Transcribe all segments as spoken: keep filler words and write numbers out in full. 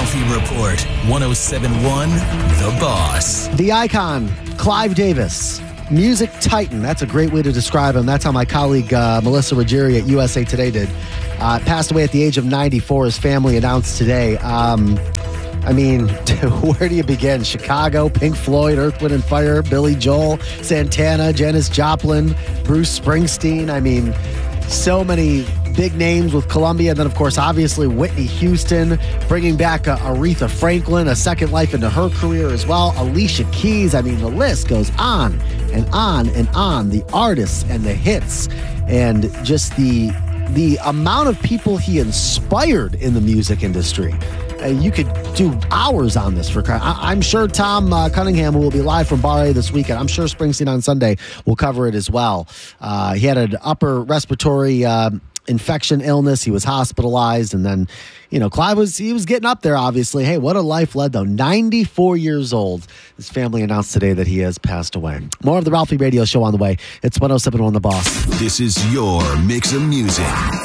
Ralphie Report, one oh seven point one The Boss. The icon, Clive Davis, music titan. That's a great way to describe him. That's how my colleague uh, Melissa Ruggieri at U S A Today did. Uh, passed away at the age of ninety-four. His family announced today. Um, I mean, where do you begin? Chicago, Pink Floyd, Earth, Wind and Fire, Billy Joel, Santana, Janis Joplin, Bruce Springsteen. I mean, so many big names with Columbia. And then, of course, obviously Whitney Houston, bringing back uh, Aretha Franklin, a second life into her career as well. Alicia Keys. I mean, the list goes on and on and on. The artists and the hits and just the the amount of people he inspired in the music industry. Uh, you could do hours on this. For I, I'm sure Tom uh, Cunningham, who will be live from Bar A this weekend, I'm sure Springsteen on Sunday will cover it as well. Uh, he had an upper respiratory uh, infection illness. He was hospitalized, and then, you know, Clive was he was getting up there. Obviously, hey, what a life led though. ninety-four years old. His family announced today that he has passed away. More of the Ralphie Radio Show on the way. It's one oh seven point one The Boss. This is your mix of music,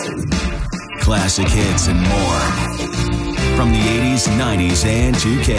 classic hits, and more from the eighties, nineties, and two K.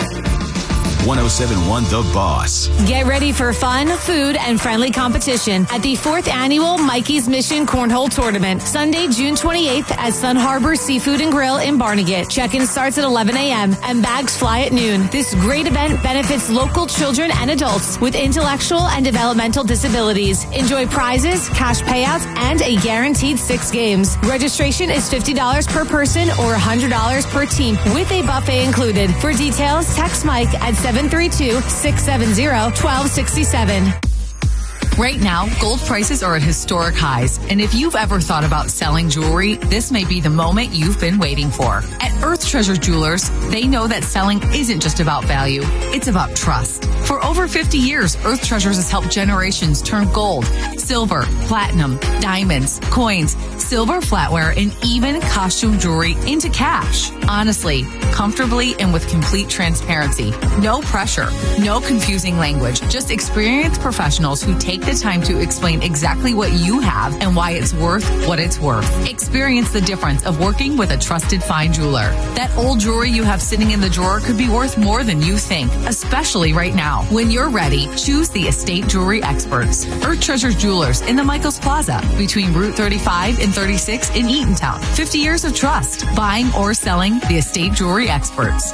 one oh seven point one The Boss. Get ready for fun, food, and friendly competition at the fourth annual Mikey's Mission Cornhole Tournament, Sunday, June twenty-eighth at Sun Harbor Seafood and Grill in Barnegat. Check-in starts at eleven a.m. and bags fly at noon. This great event benefits local children and adults with intellectual and developmental disabilities. Enjoy prizes, cash payouts, and a guaranteed six games. Registration is fifty dollars per person or one hundred dollars per team with a buffet included. For details, text Mike at seven three two, six seven zero, one two six seven. Right now, gold prices are at historic highs, and if you've ever thought about selling jewelry, this may be the moment you've been waiting for. At Earth Treasure Jewelers, they know that selling isn't just about value, it's about trust. For over fifty years, Earth Treasures has helped generations turn gold, silver, platinum, diamonds, coins, silver flatware, and even costume jewelry into cash. Honestly, comfortably, and with complete transparency. No pressure, no confusing language, just experienced professionals who take the time to explain exactly what you have and why it's worth what it's worth. Experience the difference of working with a trusted fine jeweler. That old jewelry you have sitting in the drawer could be worth more than you think, especially right now. When you're ready, choose the Estate Jewelry Experts. Earth Treasures Jewelers in the Michaels Plaza between Route thirty-five and thirty-six in Eatontown. fifty years of trust. Buying or selling, the Estate Jewelry Experts.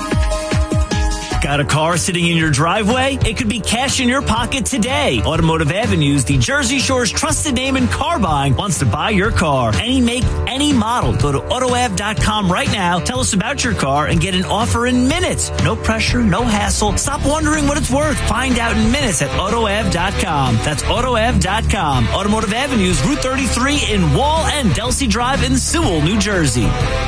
Got a car sitting in your driveway? It could be cash in your pocket today. Automotive Avenues, the Jersey Shore's trusted name in car buying, wants to buy your car. Any make, any model. Go to auto av dot com right now. Tell us about your car and get an offer in minutes. No pressure, no hassle. Stop wondering what it's worth. Find out in minutes at auto av dot com. That's auto av dot com. Automotive Avenues, Route thirty-three in Wall and Delsey Drive in Sewell, New Jersey.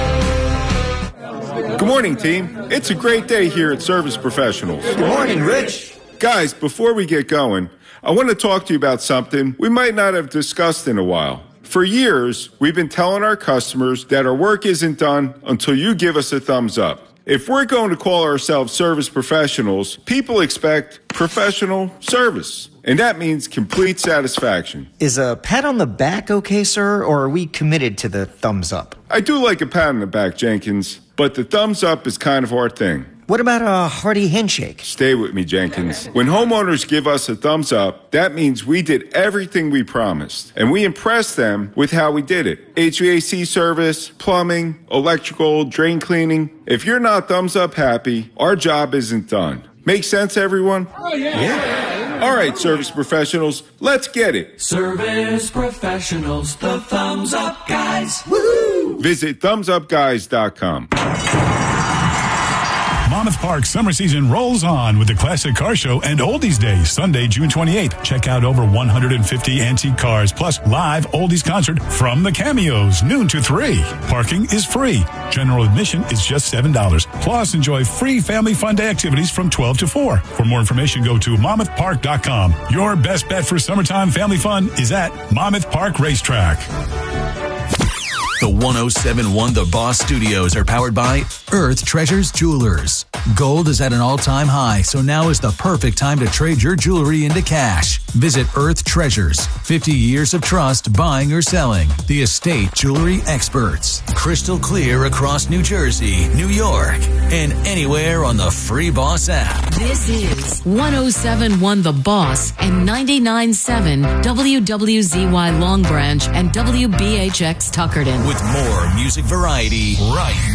Good morning, team. It's a great day here at Service Professionals. Good morning, Rich. Guys, before we get going, I want to talk to you about something we might not have discussed in a while. For years, we've been telling our customers that our work isn't done until you give us a thumbs up. If we're going to call ourselves service professionals, people expect professional service. And that means complete satisfaction. Is a pat on the back okay, sir, or are we committed to the thumbs up? I do like a pat on the back, Jenkins, but the thumbs up is kind of our thing. What about a hearty handshake? Stay with me, Jenkins. When homeowners give us a thumbs up, that means we did everything we promised. And we impressed them with how we did it. H V A C service, plumbing, electrical, drain cleaning. If you're not thumbs up happy, our job isn't done. Make sense, everyone? Oh, yeah. Yeah. All right, service professionals, let's get it. Service professionals, the thumbs up guys. Woo! Visit thumbs up guys dot com. Monmouth Park summer season rolls on with the Classic Car Show and Oldies Day, Sunday, June twenty-eighth. Check out over one hundred fifty antique cars, plus live Oldies concert from the Cameos, noon to three. Parking is free. General admission is just seven dollars. Plus, enjoy free family fun day activities from twelve to four. For more information, go to monmouth park dot com. Your best bet for summertime family fun is at Monmouth Park Racetrack. The one oh seven point one The Boss Studios are powered by Earth Treasures Jewelers. Gold is at an all-time high, so now is the perfect time to trade your jewelry into cash. Visit Earth Treasures. fifty years of trust buying or selling. The estate jewelry experts. Crystal clear across New Jersey, New York, and anywhere on the Free Boss app. This is one oh seven point one The Boss and ninety-nine point seven W W Z Y Long Branch and W B H X Tuckerton. With more music variety right